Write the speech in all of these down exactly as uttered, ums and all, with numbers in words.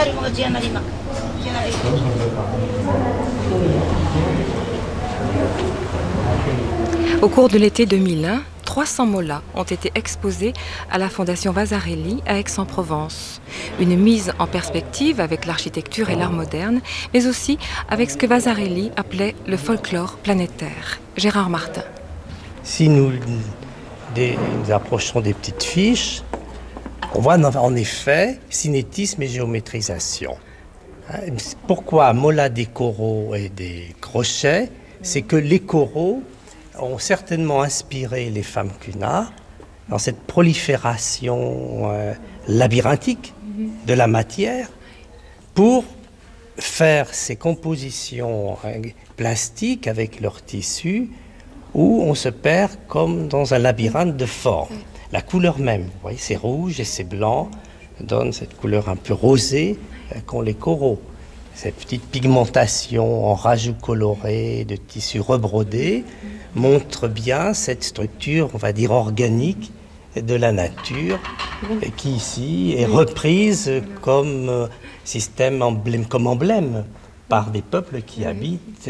Au cours de l'été deux mille un, trois cents molas ont été exposés à la Fondation Vasarely à Aix-en-Provence. Une mise en perspective avec l'architecture et l'art moderne, mais aussi avec ce que Vasarely appelait le folklore planétaire. Gérard Martin. Si nous, des, nous approchons des petites fiches, on voit en effet cinétisme et géométrisation. Pourquoi molas des coraux et des crochets? C'est que les coraux ont certainement inspiré les femmes Cunard dans cette prolifération euh, labyrinthique de la matière pour faire ces compositions euh, plastiques avec leurs tissus où on se perd comme dans un labyrinthe de formes. La couleur même, vous voyez, c'est rouge et c'est blanc, donne cette couleur un peu rosée euh, qu'ont les coraux. Cette petite pigmentation en rajouts colorés de tissus rebrodés montre bien cette structure, on va dire, organique de la nature qui ici est reprise comme système emblème, comme emblème par des peuples qui habitent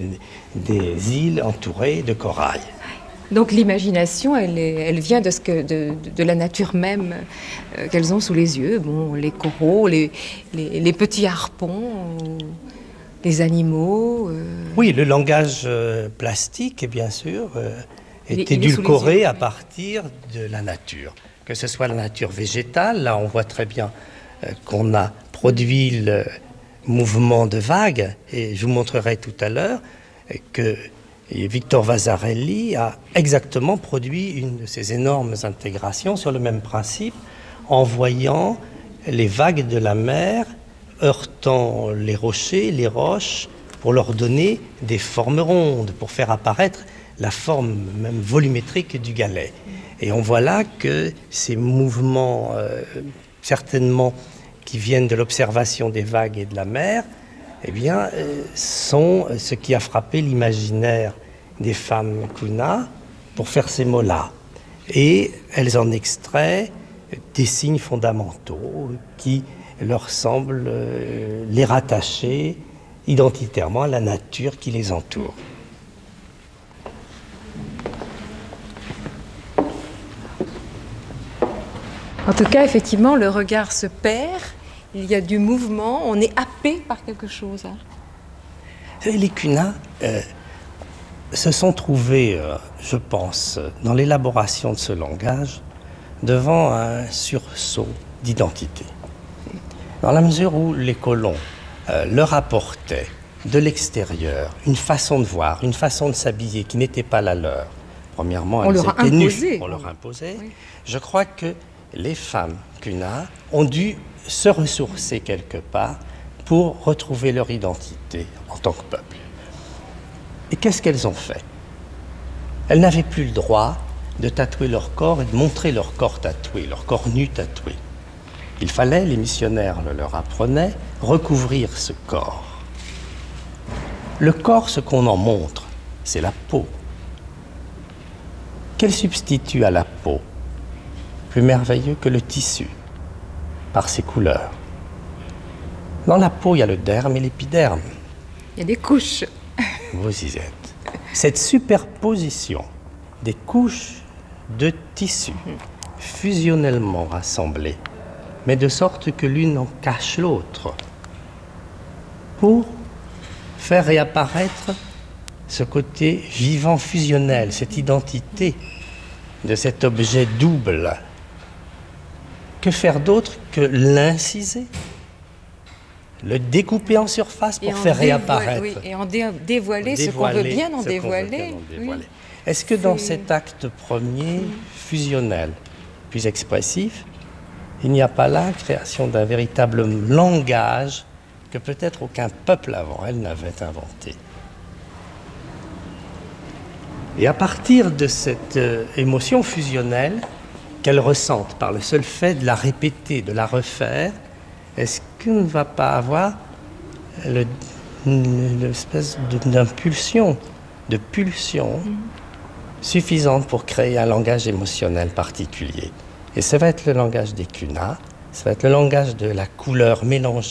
des îles entourées de corail. Donc l'imagination, elle, est, elle vient de, ce que, de, de la nature même euh, qu'elles ont sous les yeux. Bon, les coraux, les, les, les petits harpons, euh, les animaux. Euh... Oui, le langage euh, plastique, bien sûr, euh, est il, édulcoré il est à partir de la nature. Que ce soit la nature végétale, là on voit très bien euh, qu'on a produit le mouvement de vagues, et je vous montrerai tout à l'heure euh, que Et Victor Vasarely a exactement produit une de ces énormes intégrations sur le même principe, en voyant les vagues de la mer heurtant les rochers, les roches, pour leur donner des formes rondes, pour faire apparaître la forme même volumétrique du galet. Et on voit là que ces mouvements, euh, certainement qui viennent de l'observation des vagues et de la mer, eh bien, euh, sont ce qui a frappé l'imaginaire des femmes Cunard pour faire ces mots-là. Et elles en extraient des signes fondamentaux qui leur semblent euh, les rattacher identitairement à la nature qui les entoure. En tout cas, effectivement, le regard se perd. Il y a du mouvement, on est happé par quelque chose. Hein. Les Cunard euh, se sont trouvés, euh, je pense, dans l'élaboration de ce langage, devant un sursaut d'identité. Dans la mesure où les colons euh, leur apportaient de l'extérieur une façon de voir, une façon de s'habiller qui n'était pas la leur. Premièrement, on elles leur étaient imposé. nues, on leur imposait. Oui. Je crois que les femmes Cunard ont dû se ressourcer quelque part pour retrouver leur identité en tant que peuple. Et qu'est-ce qu'elles ont fait? Elles n'avaient plus le droit de tatouer leur corps et de montrer leur corps tatoué, leur corps nu tatoué. Il fallait, les missionnaires le leur apprenaient, recouvrir ce corps. Le corps, ce qu'on en montre, c'est la peau. Quel substitut à la peau plus merveilleux que le tissu, par ses couleurs? Dans la peau, il y a le derme et l'épiderme. Il y a des couches. Vous y êtes. Cette superposition des couches de tissus fusionnellement rassemblées, mais de sorte que l'une en cache l'autre, pour faire réapparaître ce côté vivant fusionnel, cette identité de cet objet double. Que faire d'autre que l'inciser, le découper en surface pour faire réapparaître. Oui, et en dé dévoiler, dévoiler ce qu'on veut bien en dévoiler. dévoiler. Oui. Est-ce que dans cet acte premier, oui. fusionnel, puis expressif, il n'y a pas là la création d'un véritable langage que peut-être aucun peuple avant elle n'avait inventé? Et à partir de cette euh, émotion fusionnelle qu'elle ressentent par le seul fait de la répéter, de la refaire, est-ce qu'on ne va pas avoir le, l'espèce d'impulsion, de pulsion mmh. suffisante pour créer un langage émotionnel particulier? Et ça va être le langage des Cunard, ça va être le langage de la couleur mélangée